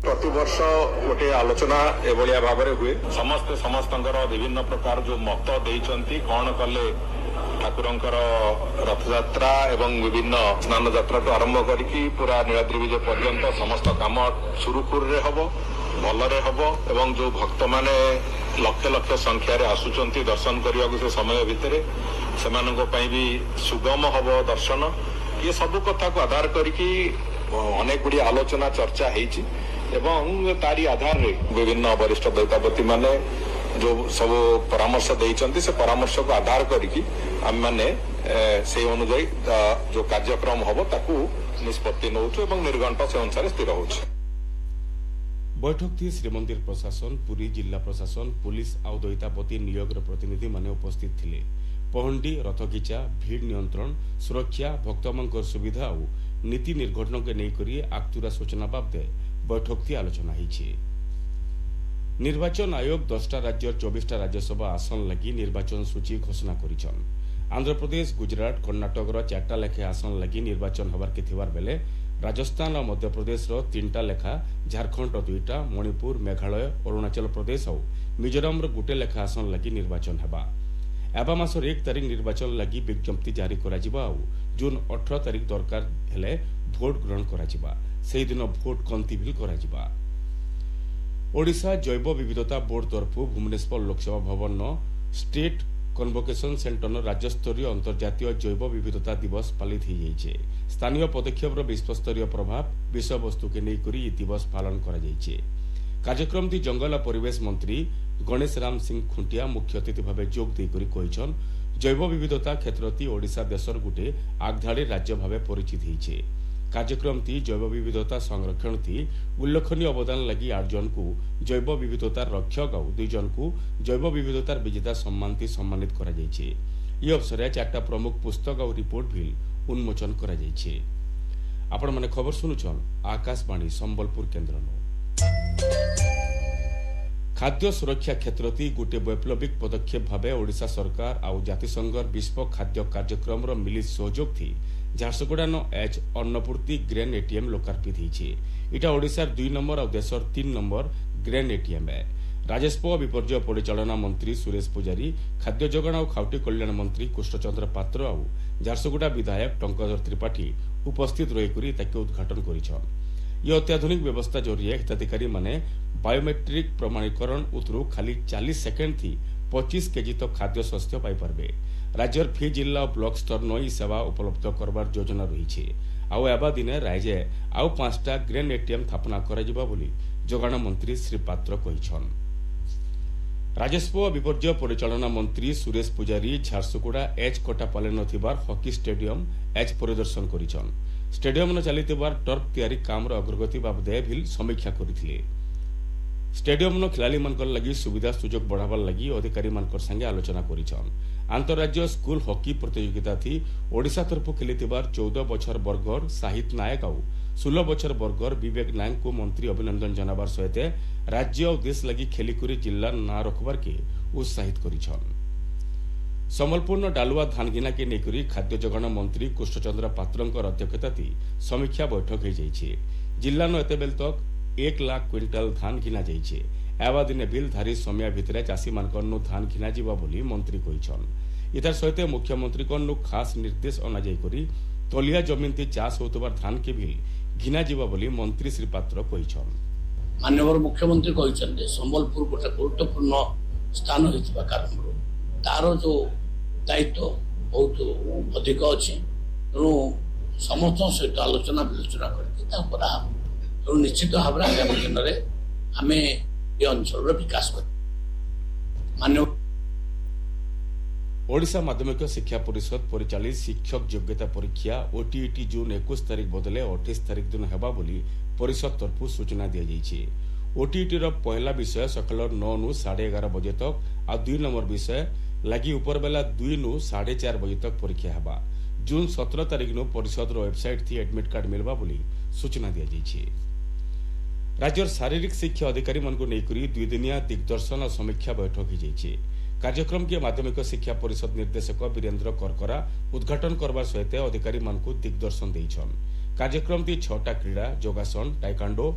प्रतिवर्ष गोटे आलोचना एभलिया भाव हुए समस्ते समस्तंकर विभिन्न प्रकार जो मत देइचंती कौन कले ठाकुरंकर रथयात्रा एवं विभिन्न स्नान यात्रा तो आरंभ करिकी पूरा नीलाद्रि विजय पर्यंत समस्त काम सुरुखुर हब भलरे हब एवं जो भक्त माने लक्ष लक्ष संख्यार आसुचंती दर्शन करने को से समय भितर से भी सुगम हब दर्शन ये सब कथा को आधार करके अनेक गुड़ी आलोचना चर्चा होती तारी आधार रे विभिन्न वरिष्ठ दैतापति माने जो सब परामर्श देइचंती से परामर्श को आधार करके आम माने से अनुଯାयी जो कार्यक्रम हब ताकू निष्पत्ति नौचु एवं निर्घंट से अनुसार स्थिर होउछ। बैठक थी श्रीमंदिर प्रशासन पुरी जिला प्रशासन पुलिस आउ दैतापति नियोगर प्रतिनिधि माने उपस्थित थिले। पहंडी रथगिचा भीड़ नियंत्रण सुरक्षा भक्तों सुविधा और नीति निर्घटन के नहीं आक्तुरा सूचना बाबदे बैठक थी आलोचना होइछि। निर्वाचन आयोग 10टा राज्य 24टा राज्यसभा आसन लगी निर्वाचन सूची घोषणा करिछन। आंध्र प्रदेश गुजरात कर्णाटक 4टा लेखे आसन लगी निर्वाचन होबार के थिवार बेले राजस्थान और मध्य प्रदेश 3टा लेखा झारखंड 2टा मणिपुर मेघालय अरुणाचल प्रदेश और मिजोराम 1 लेखा आसन लगी निर्वाचन हेबा। एबा मासर 1 तारिख निर्वाचन लगी विज्ञप्ति जारी कराजिबा और जून 18 तारिख दरकार हेले भोट ग्रहण कराजिबा सेही दिन भोट गंती भी कराजिबा। ओडिशा जैव विविधता बोर्ड तरफ भुवनेश्वर लोकसभा भवन स्टेट कन्वोकेशन सेंटर राज्यस्तरीय अंतर्जातीय जैव विविधता दिवस पालित हो जाइए। स्थानीय पदक्षेप विश्वस्तरीय प्रभाव विषय वस्तु के नहीं दिवस पालन कर कार्यक्रम थी जंगल और परिवेश मंत्री गणेश राम सिंह खुंटिया मुख्य अतिथि भाव जोग देकर जैव विविधता क्षेत्र ओडिशा देशर गोटे आगधाड़ी राज्य भाव परिचित होइछे। कार्यक्रम थी जैव विविधता संरक्षण थी उल्लेखनीय अवदान लगी 8 जन को जैव विविधतार रक्षक और 2 जन को जैव विविधतार विजेता सम्मान थी सम्मानित करा जाइछे। ये अवसर 4टा प्रमुख पुस्तक और रिपोर्ट भी उन्मोचन करा जाइछे। आपण माने खबर सुनुछन आकाशवाणी संबलपुर केन्द्र। खाद्य सुरक्षा क्षेत्र थी गोटे वैप्लविक पदक्षेप भावे ओडिशा सरकार आउ जातिसंघर विश्व खाद्य कार्यक्रम मिलित सहयोग थी झारसुगुड़ान एच अन्नपूर्ति ग्रेन एटीएम लोकार्पित होइछे। इटा ओडिशार 2 नंबर और देशर 3 नंबर ग्रेन एटीएम है। राजस्व विपर्यय परिचालना मंत्री सुरेश पुजारी खाद्य जोगाण और खाउटी कल्याण मंत्री कृष्णचंद्र पात्र और झारसुगुड़ा विधायक टंकधर त्रिपाठी उपस्थित रही उद्घाटन करिछन। यह अत्याधुनिक व्यवस्था जरिए हिताधिकारी माने बायोमेट्रिक प्रमाणीकरण उतरू खाली 40 सेकेंड थी 25 केजी तक खाद्य शस्य पाई पारबे। राज्यर फी जिला और ब्लॉक स्तर नई सेवा उपलब्ध करबार योजना रही आउ एबा दिने राज्य आउ 5टा ग्रेन एटीएम स्थापना कराजिबा बोली जोगाण मंत्री श्री पात्र कहिछन। राजस्व विपर्यय परिचालना मंत्री सुरेश पुजारी Jharsuguda H कोटापाले नथिबार hockey stadium H परिदर्शन करिछन। Stadium न चलिथिबार टर्फ तैयारी कामर अग्रगति बाबदे भी समीक्षा करथिले। स्टेडियम न खिलाड़ी मानकर लगी सुविधा सुजोग बढ़ावार लगी अधिकारी मानकर संगे आलोचना करिछन। अंतरराज्य स्कूल हॉकी प्रतियोगिता थी ओडिशा तरफ खेलिथिबार 14 बछर बर्गर साहित नायक और 16 बछर बर्गर विवेक नायक को मंत्री अभिनंदन जनाबार सहित राज्य और देश लगी खेलिकुरी जिला ना रखबार के उत्साहित करिछन। संबलपुर डालुआ धान गिना के नेकुरी खाद्य जोगाण मंत्री कृष्णचंद्र पात्रंकर अध्यक्षता थी समीक्षा बैठक हो जाइए। जिला न एतेबेल तक 1 लाख क्विंटाल धान गिना जाइए। एबा दिने बिल धारी समय भितर चाषी मानकनु धान गिना जीवा बोली मंत्री कहिछन। इतार सहित मुख्यमंत्री कनु खास निर्देश अना जाई करी तलिया जमीन थी चाष होतबार धान के बिल गिना जीवा बोली मंत्री श्री पात्र कहिछन। माननीय मुख्यमंत्री कहिछन संबलपुर गोटे गुरुत्वपूर्ण स्थान होइतबा कारण तार जो दायित्व बहुत अधिक अच्छे तेणु समस्त सहित आलोचना विलोचना कर निश्चित भाव में आगामी दिन में आम ये अंचल विकास कर। ओडिशा माध्यमिक शिक्षा परिषद परिचालित शिक्षक योग्यता परीक्षा ओटीईटी जून 21 तारिख बदले 28 तारिख दिन हेबा बोली परिषद तरफ सूचना दी जाइए। ओटीईटी पहला विषय सकाल 9 नु 11:30 बजे तक आ 2 नंबर विषय लगी ऊपर बेला 2 नु 4:30 बजे तक परीक्षा हेबा। जून 17 तारिख नु परिषद वेबसाइट थी एडमिट कार्ड मिलवा बोली सूचना दी जाइए। राज्यर शारीरिक शिक्षा अधिकारी मानक नहीं 2 दिनिया दिग्दर्शन और समीक्षा बैठक हो कार्यक्रम के माध्यमिक शिक्षा परिषद निर्देशक वीरेन्द्र करकरा उद्घाटन करबार सहित अधिकारी मानक दिग्दर्शन देइछन। कार्यक्रम 6टा क्रीड़ा योगासन टाइकांडो